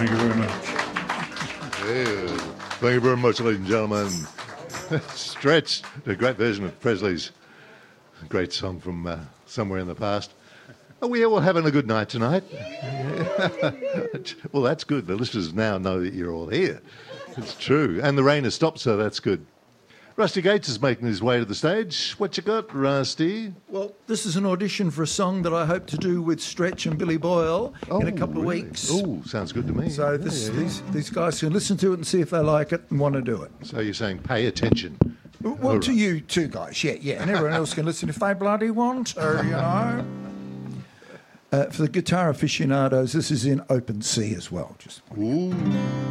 Thank you very much. Yeah. Thank you very much, ladies and gentlemen. Stretch, a great version of Presley's great song from somewhere in the past. Are we all having a good night tonight? Well, that's good. The listeners now know that you're all here. It's true. And the rain has stopped, so that's good. Rusty Gates is making his way to the stage. What you got, Rusty? Well, this is an audition for a song that I hope to do with Stretch and Billy Boyle in a couple of weeks. Oh, sounds good to me. So these guys can listen to it and see if they like it and want to do it. So you're saying pay attention. Well, to you two guys, yeah. And everyone else can listen if they bloody want, or, you know. For the guitar aficionados, this is in open C as well. Ooh.